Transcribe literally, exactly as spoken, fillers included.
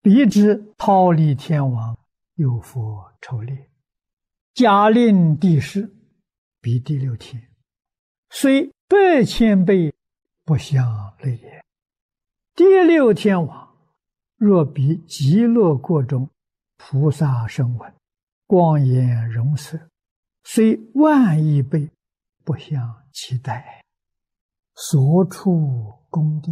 彼之忉利天王，有佛筹列，假令地势，彼第六天，虽百千倍，不相类也。第六天王，若比极乐国中菩萨声闻，光颜容色，虽万亿倍，不相期待。所处宫殿